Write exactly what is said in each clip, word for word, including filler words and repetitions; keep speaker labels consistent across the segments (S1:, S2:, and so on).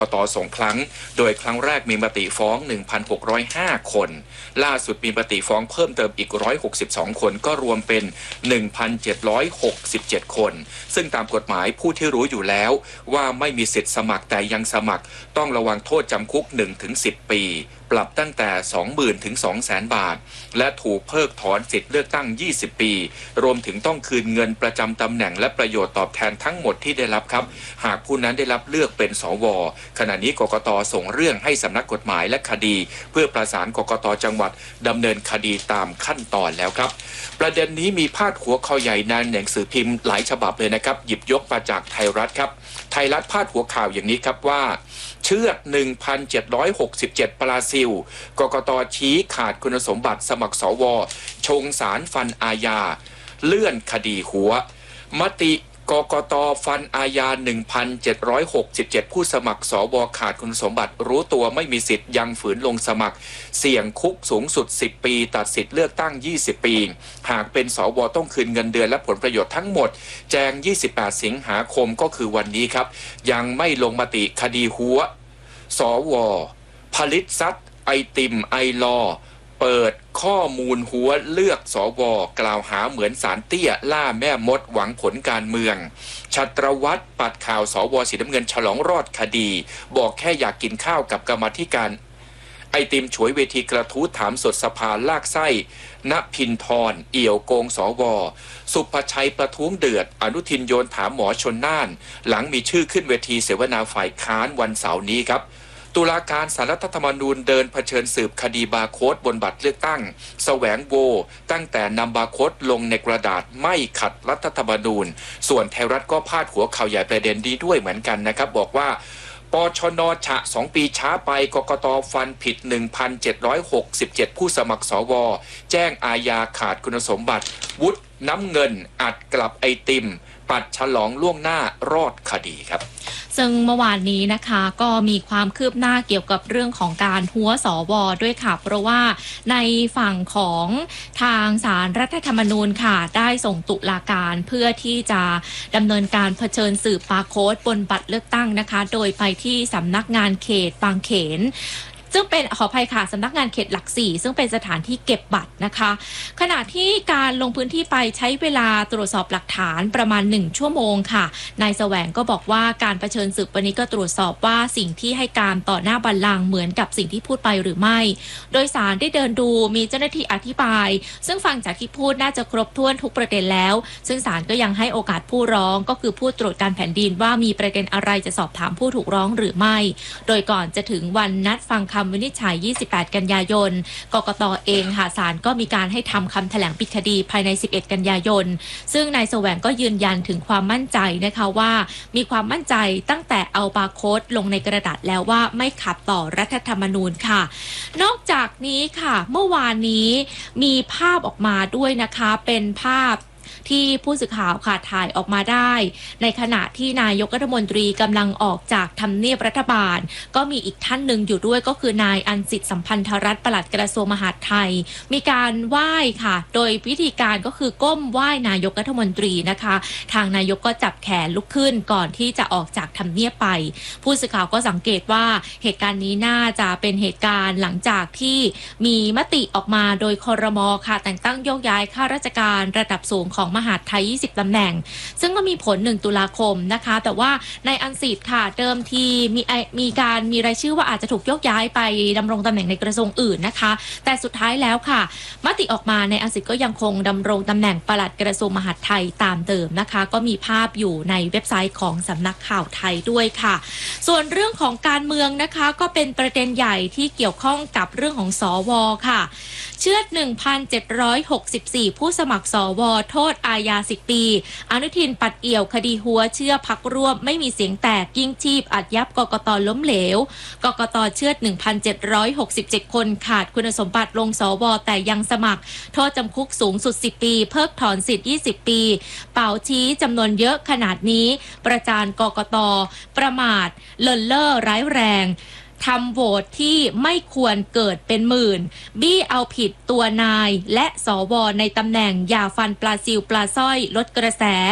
S1: ต่อสองครั้งโดยครั้งแรกมีมติฟ้อง หนึ่งพันหกร้อยห้า คนล่าสุดมีมติฟ้องเพิ่มเติมอีกหนึ่งร้อยหกสิบสองคนก็รวมเป็น หนึ่งพันเจ็ดร้อยหกสิบเจ็ด คนซึ่งตามกฎหมายผู้ที่รู้อยู่แล้วว่าไม่มีสิทธิ์สมัครแต่ยังสมัครต้องระวังโทษจำคุก หนึ่งถึงสิบ ปีปรับตั้งแต่ สองหมื่น ถึง สองแสน บาทและถูกเพิกถอนสิทธิ์เลือกตั้งยี่สิบปีรวมถึงต้องคืนเงินประจำตำแหน่งและประโยชน์ตอบแทนทั้งหมดที่ได้รับครับหากผู้นั้นได้รับเลือกเป็นสวขณะนี้กกต.ส่งเรื่องให้สำนักกฎหมายและคดีเพื่อประสานกกต.จังหวัดดำเนินคดีตามขั้นตอนแล้วครับประเด็นนี้มีพาดหัวข่าวใหญ่ในหนังสือพิมพ์หลายฉบับเลยนะครับหยิบยกมาจากไทยรัฐครับไทยรัฐพาดหัวข่าวอย่างนี้ครับว่าเชือด หนึ่งพันเจ็ดร้อยหกสิบเจ็ด ปลาซิลกกต.ชี้ขาดคุณสมบัติสมัครสวชงศาลฟันอาญาเลื่อนคดีหัวมติกกต.ฟันอาญา หนึ่งพันเจ็ดร้อยหกสิบเจ็ด ผู้สมัครสวขาดคุณสมบัติรู้ตัวไม่มีสิทธิ์ยังฝืนลงสมัครเสี่ยงคุกสูงสุดสิบปีตัดสิทธิ์เลือกตั้งยี่สิบปีหากเป็นสวต้องคืนเงินเดือนและผลประโยชน์ทั้งหมดแจงยี่สิบแปดสิงหาคมก็คือวันนี้ครับยังไม่ลงมติคดีหัวสวผลิตซัดไอติมไอลอเปิดข้อมูลหัวเลือกสวกล่าวหาเหมือนสารเตี้ยล่าแม่มดหวังผลการเมืองชัตรวัตรปัดข่าวสวสีน้ำเงินฉลองรอดคดีบอกแค่อยากกินข้าวกับกรรมาธิการไอติมฉวยเวทีกระทู้ถามสดสภาลากไส้ณพินทรเอี่ยวโกงสวสุภชัยประท้วงเดือดอนุทินโยนถามหมอชนน่านหลังมีชื่อขึ้นเวทีเสวนาฝ่ายค้านวันเสาร์นี้ครับตุลาการศาลรัฐธรรมนูญเดินเผชิญสืบคดีบาร์โค้ดบนบัตรเลือกตั้งแสวงโวตั้งแต่นำบาร์โค้ดลงในกระดาษไม่ขัดรัฐธรรมนูญส่วนไทยรัฐก็พาดหัวข่าวใหญ่ประเด็นนี้ด้วยเหมือนกันนะครับบอกว่าปชน.ฉะสองปีช้าไปกกต.ฟันผิด หนึ่งพันเจ็ดร้อยหกสิบเจ็ด ผู้สมัครสวแจ้งอาญาขาดคุณสมบัติวุฒิน้ำเงินอัดกลับไอติมปัดฉลองล่วงหน้ารอดคดีครับ
S2: ซึ่งเมื่อวานนี้นะคะก็มีความคืบหน้าเกี่ยวกับเรื่องของการหัวสวด้วยค่ะเพราะว่าในฝั่งของทางศาลรัฐธรรมนูญค่ะได้ส่งตุลาการเพื่อที่จะดำเนินการเผชิญสืบบาร์โค้ดบนบัตรเลือกตั้งนะคะโดยไปที่สำนักงานเขตบางเขนซึ่งเป็นขออภัยค่ะสำนักงานเขตหลักสี่ซึ่งเป็นสถานที่เก็บบัตรนะคะขณะที่การลงพื้นที่ไปใช้เวลาตรวจสอบหลักฐานประมาณหนึ่งชั่วโมงค่ะนายแสวงก็บอกว่าการเผชิญสืบวันนี้ก็ตรวจสอบว่าสิ่งที่ให้การต่อหน้าบัลลังก์เหมือนกับสิ่งที่พูดไปหรือไม่โดยสารได้เดินดูมีเจ้าหน้าที่อธิบายซึ่งฟังจากที่พูดน่าจะครบถ้วนทุกประเด็นแล้วซึ่งศาลก็ยังให้โอกาสผู้ร้องก็คือผู้ตรวจการแผ่นดินว่ามีประเด็นอะไรจะสอบถามผู้ถูกร้องหรือไม่โดยก่อนจะถึงวันนัดฟังคำวินิจฉัยยี่สิบแปดกันยายนกกต.เองค่ะศาลก็มีการให้ทำคำแถลงปิดคดีภายในสิบเอ็ดกันยายนซึ่งนายแสวงก็ยืนยันถึงความมั่นใจนะคะว่ามีความมั่นใจตั้งแต่เอาบาร์โค้ดลงในกระดาษแล้วว่าไม่ขัดต่อรัฐธรรมนูญค่ะนอกจากนี้ค่ะเมื่อวานนี้มีภาพออกมาด้วยนะคะเป็นภาพที่ผู้สื่อข่าวค่ะถ่ายออกมาได้ในขณะที่นายกรัฐมนตรีกำลังออกจากทำเนียบรัฐบาลก็มีอีกท่านหนึ่งอยู่ด้วยก็คือนายอันสิทธิ์สัมพันธรัตน์ปลัดกระทรวงมหาดไทยมีการไหว้ค่ะโดยวิธีการก็คือก้มไหว้นายกรัฐมนตรีนะคะทางนายกก็จับแขนลุกขึ้นก่อนที่จะออกจากทำเนียบไปผู้สื่อข่าวก็สังเกตว่าเหตุการณ์นี้น่าจะเป็นเหตุการณ์หลังจากที่มีมติออกมาโดยครม.ค่ะแต่งตั้งโยกย้ายข้าราชการระดับสูงของมหาดไทยยี่สิบตำแหน่งซึ่งก็มีผลหนึ่งตุลาคมนะคะแต่ว่าในอันสิทธิ์ค่ะเดิมทีมีมีการมีรายชื่อว่าอาจจะถูกโยกย้ายไปดำรงตำแหน่งในกระทรวงอื่นนะคะแต่สุดท้ายแล้วค่ะมติออกมาในอันสิทธิ์ก็ยังคงดำรงตำแหน่งปลัดกระทรวงมหาดไทยตามเดิมนะคะก็มีภาพอยู่ในเว็บไซต์ของสำนักข่าวไทยด้วยค่ะส่วนเรื่องของการเมืองนะคะก็เป็นประเด็นใหญ่ที่เกี่ยวข้องกับเรื่องของสวค่ะเชือด หนึ่งพันเจ็ดร้อยหกสิบสี่ ผู้สมัครสวโทษอาญาสิบปีอนุทินปัดเอี่ยวคดีหัวเชื่อพักร่วมไม่มีเสียงแตกยิ่งชีพอัดยับกกต.ล้มเหลวกกต.เชือด หนึ่งพันเจ็ดร้อยหกสิบเจ็ด คนขาดคุณสมบัติลงสวแต่ยังสมัครโทษจำคุกสูงสุดสิบปีเพิกถอนสิทธิ์ยี่สิบปีเป่าชี้จำนวนเยอะขนาดนี้ประจานกกต.ประมาทเลินเล่อร้ายแรงทำโหวตที่ไม่ควรเกิดเป็นหมื่นบี้เอาผิดตัวนายและสวในตำแหน่งอย่าฟันปลาซิวปลาสร้อยลดกระแส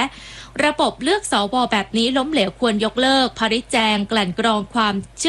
S2: ระบบเลือกสวแบบนี้ล้มเหลวควรยกเลิก ภริแจงกลั่นกรองความเชื่อ